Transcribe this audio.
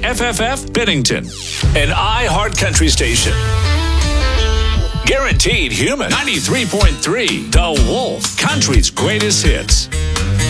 FFF Bennington, an iHeart Country station. Guaranteed Human 93.3, The Wolf, country's greatest hits.